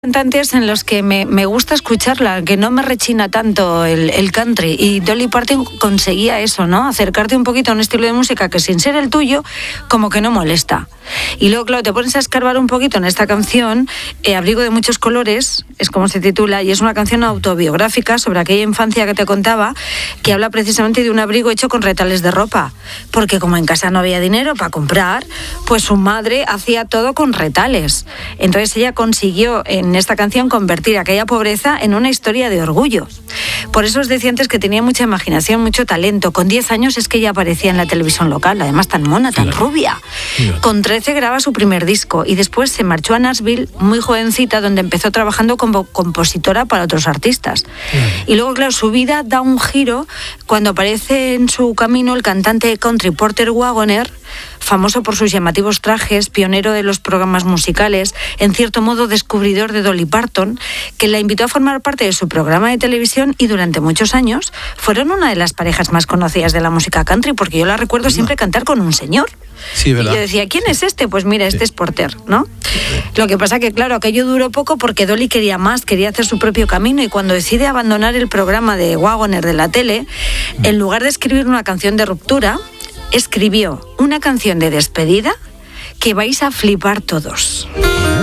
cantantes en los que me gusta escucharla, que no me rechina tanto el country, y Dolly Parton conseguía eso, ¿no? Acercarte un poquito a un estilo de música que sin ser el tuyo, como que no molesta. Y luego, claro, te pones a escarbar un poquito en esta canción, Abrigo de muchos colores, es como se titula, y es una canción autobiográfica sobre aquella infancia que te contaba, que habla precisamente de un abrigo hecho con retales de ropa, porque como en casa no había dinero para comprar, pues su madre hacía todo con retales. Entonces ella consiguió en esta canción convertir aquella pobreza en una historia de orgullo. Por eso os decía antes que tenía mucha imaginación, mucho talento. Con 10 años es que ella aparecía en la televisión local, además tan mona, tan rubia. Con 13 graba su primer disco y después se marchó a Nashville muy jovencita, donde empezó trabajando como compositora para otros artistas. Y luego, claro, su vida da un giro cuando aparece en su camino el cantante de country Porter Wagoner, famoso por sus llamativos trajes, pionero de los programas musicales, en cierto modo descubridor de Dolly Parton, que la invitó a formar parte de su programa de televisión y durante muchos años fueron una de las parejas más conocidas de la música country, porque yo la recuerdo siempre cantar con un señor. Sí, ¿verdad? Y yo decía, ¿quién es este? Pues mira, este es Porter, ¿no? Lo que pasa que, claro, aquello duró poco porque Dolly quería más, quería hacer su propio camino, y cuando decide abandonar el programa de Wagoner de la tele, en lugar de escribir una canción de ruptura, escribió una canción de despedida que vais a flipar todos.